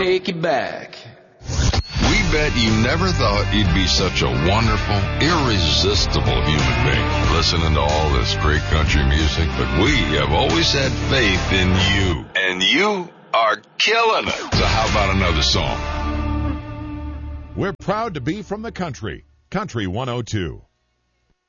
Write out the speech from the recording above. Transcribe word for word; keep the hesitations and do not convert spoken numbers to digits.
take it back. We bet you never thought you'd be such a wonderful, irresistible human being listening to all this great country music, but we have always had faith in you, and you are killing it. So how about another song? We're proud to be from the country. Country one oh two.